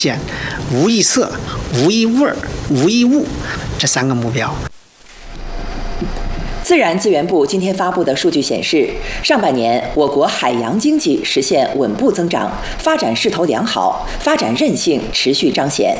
现无异色、无异味、无异物这3个目标。 自然资源部今天发布的数据显示，上半年我国海洋经济实现稳步增长，发展势头良好，发展韧性持续彰显。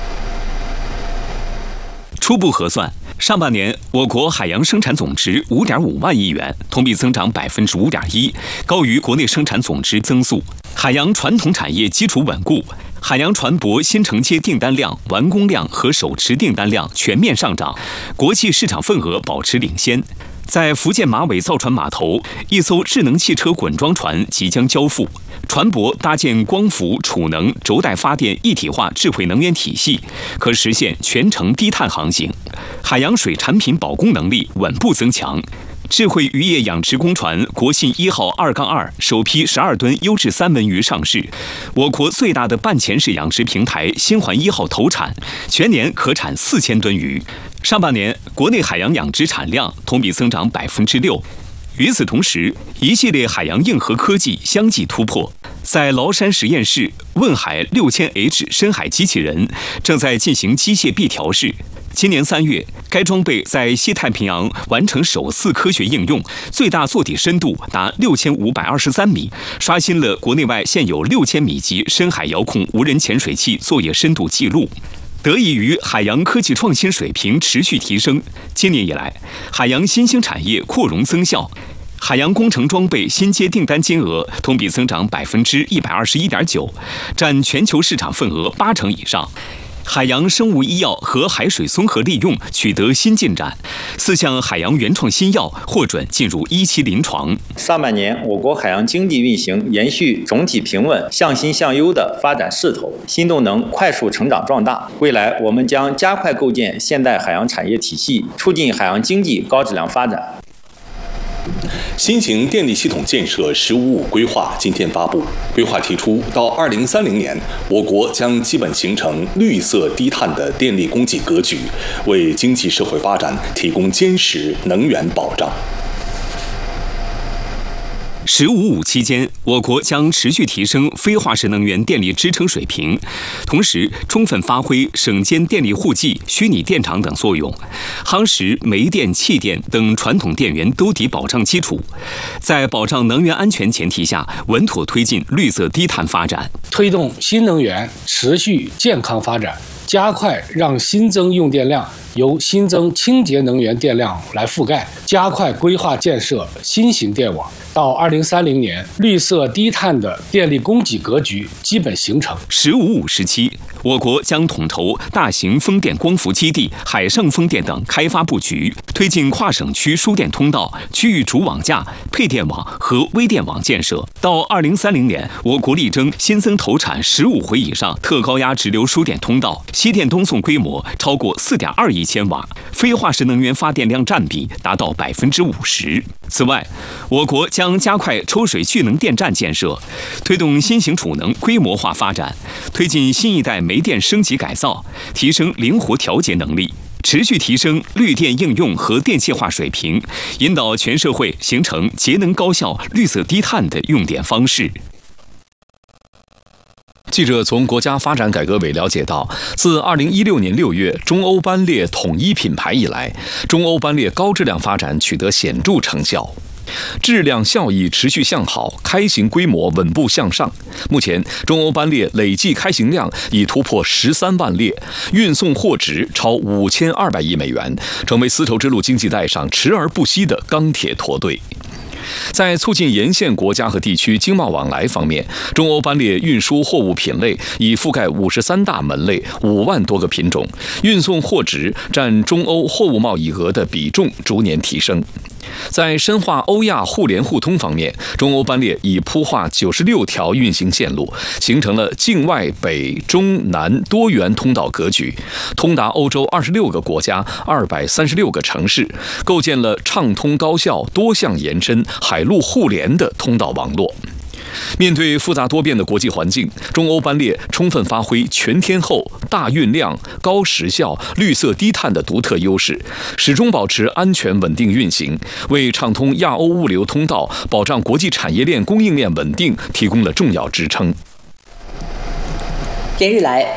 初步核算，上半年我国海洋生产总值5.5万亿元，同比增长5.1%，高于国内生产总值增速。海洋传统产业基础稳固，海洋船舶新承接订单量、完工量和手持订单量全面上涨，国际市场份额保持领先。在福建马尾造船码头，一艘智能汽车滚装船即将交付，船舶搭建光伏、储能、轴带发电一体化智慧能源体系，可实现全程低碳航行。海洋水产品保供能力稳步增强。智慧渔业养殖工船国信1号2-2首批12吨优质3文鱼上市，我国最大的半潜式养殖平台新环1号投产，全年可产4000吨鱼。上半年国内海洋养殖产量同比增长6%。与此同时，一系列海洋硬核科技相继突破。在崂山实验室，问海6000H 深海机器人正在进行机械臂调试。今年3月，该装备在西太平洋完成首次科学应用，最大座底深度达6523米，刷新了国内外现有6000米级深海遥控无人潜水器作业深度记录。得益于海洋科技创新水平持续提升，今年以来，海洋新兴产业扩容增效，海洋工程装备新接订单金额同比增长121.9%，占全球市场份额80%以上。海洋生物医药和海水综合利用取得新进展，4项海洋原创新药获准进入1期临床。 上半年，我国海洋经济运行延续总体平稳、向新向优的发展势头，新动能快速成长壮大。未来，我们将加快构建现代海洋产业体系，促进海洋经济高质量发展。 新型电力系统建设“十五五”规划今天发布，规划提出，到2030年，我国将基本形成绿色低碳的电力供给格局，为经济社会发展提供坚实能源保障。 “15+5”期间，我国将持续提升非化石能源电力支撑水平，同时充分发挥省间电力户籍、虚拟电厂等作用，夯实煤电、气电等传统电源兜底保障基础，在保障能源安全前提下，稳妥推进绿色低碳发展， 推动新能源持续健康发展，加快让新增用电量由新增清洁能源电量来覆盖，加快规划建设新型电网。到2030年，绿色低碳的电力供给格局基本形成。 “15+5”时期，我国将统筹大型风电光伏基地、海上风电等开发布局，推进跨省区输电通道、区域主网架、配电网和微电网建设。到2030年，我国力争新增投产15回以上特高压直流输电通道，西电东送规模超过4.2亿千瓦，非化石能源发电量占比达到50%。此外，我国将加快抽水蓄能电站建设，推动新型储能规模化发展，推进新一代煤电升级改造，提升灵活调节能力，持续提升绿电应用和电气化水平，引导全社会形成节能高效、绿色低碳的用电方式。 记者从国家发展改革委了解到，自2016年6月中欧班列统一品牌以来，中欧班列高质量发展取得显著成效，质量效益持续向好，开行规模稳步向上。目前，中欧班列累计开行量已突破13万列，运送货值超5200亿美元，成为丝绸之路经济带上驰而不息的钢铁驼队。在促进沿线国家和地区经贸往来方面，中欧班列运输货物品类已覆盖53大门类，5万多个品种，运送货值占中欧货物贸易额的比重逐年提升。在深化欧亚互联互通方面，中欧班列已铺画96条运行线路，形成了境外北中南多元通道格局，通达欧洲26个国家、236个城市，构建了畅通高效、多项延伸、海陆互联的通道网络。面对复杂多变的国际环境，中欧班列充分发挥全天候、大运量、高时效、绿色低碳的独特优势，始终保持安全稳定运行，为畅通亚欧物流通道、保障国际产业链供应链稳定提供了重要支撑。 连日来，